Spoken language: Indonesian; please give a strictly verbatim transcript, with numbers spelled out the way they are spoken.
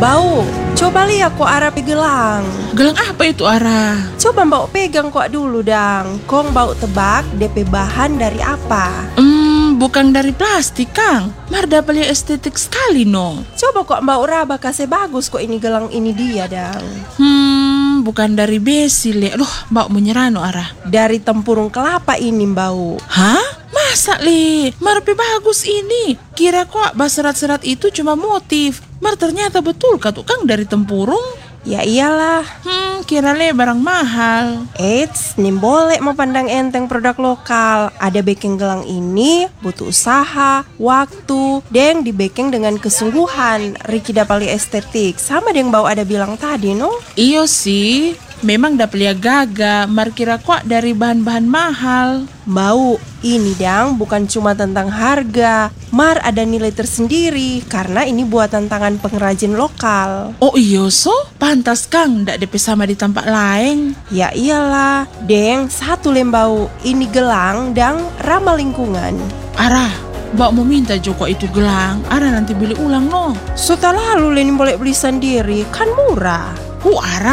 Bau, coba lihat kok Ara gelang. Gelang apa itu, Ara? Coba Mbak pegang kok dulu dang. Kong bau tebak D P bahan dari apa? Hmm, bukan dari plastik, Kang. Marda paling estetik sekali, no. Coba kok Mbak Raba kasih bagus kok ini gelang ini dia dang. Hmm, bukan dari besi, Le. Loh, Mbak menyerah, no, Ara. Dari tempurung kelapa ini, Mbak. Hah? Masa, Le? Marpe bagus ini. Kira kok serat-serat itu cuma motif. Mar ternyata betul kah tuh, Kang, dari tempurung? Ya iyalah. Hmm, kira Le barang mahal. Eits, nih boleh mau pandang enteng produk lokal. Ada backing gelang ini butuh usaha, waktu, deng di backing dengan kesungguhan. Riki dapali estetik, sama deng Bau ada bilang tadi, no? Iyo sih, memang dapet gaga. Mar kira kok dari bahan-bahan mahal. Bau, ini dang bukan cuma tentang harga. Mar ada nilai tersendiri karena ini buatan tangan pengrajin lokal. Oh iyo so, pantas Kang ndak D P sama di tempat lain. Ya iyalah, deng satu lembau. Ini gelang dang ramah lingkungan. Arah, Mbak mau minta Joko itu gelang. Ara nanti beli ulang no. Setelah lalu Lenin boleh beli sendiri, kan murah. Uh, Ara